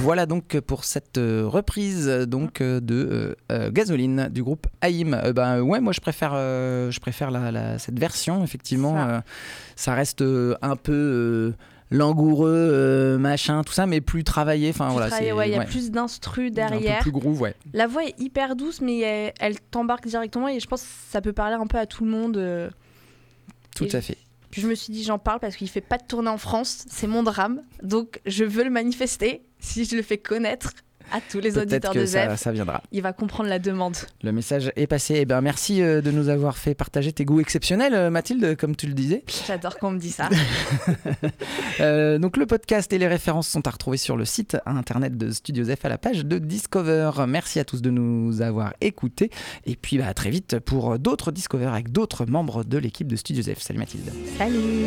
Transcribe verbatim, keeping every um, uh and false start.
Voilà donc pour cette euh, reprise donc euh, de euh, Gasoline du groupe Haïm. Euh, ben ouais, moi je préfère, euh, je préfère la, la, cette version effectivement. Ça, euh, ça reste euh, un peu euh, langoureux, euh, machin, tout ça, mais plus travaillé. Enfin voilà, il ouais, y a ouais. plus d'instru derrière. Un peu plus groove, ouais. La voix est hyper douce, mais elle, elle t'embarque directement et je pense que ça peut parler un peu à tout le monde. Euh, tout à fait. Puis je me suis dit, j'en parle parce qu'il fait pas de tournée en France, c'est mon drame, donc je veux le manifester. Si je le fais connaître à tous les Peut-être auditeurs que de ça, Zef, ça viendra. Il va comprendre la demande. Le message est passé. Eh ben, merci euh, de nous avoir fait partager tes goûts exceptionnels, euh, Mathilde, comme tu le disais. J'adore qu'on me dise ça. euh, donc le podcast et les références sont à retrouver sur le site internet de Studio Zef à la page de Discover. Merci à tous de nous avoir écoutés. Et puis bah, à très vite pour d'autres Discover avec d'autres membres de l'équipe de Studio Zef. Salut Mathilde. Salut.